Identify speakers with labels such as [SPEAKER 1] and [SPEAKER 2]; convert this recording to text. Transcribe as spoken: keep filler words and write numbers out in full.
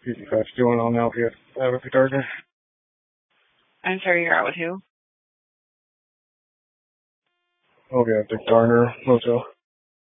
[SPEAKER 1] fifty-five still on now. If you have a Darker.
[SPEAKER 2] I'm sorry, you're out with who?
[SPEAKER 1] Oh, yeah, Dick Darner Motel.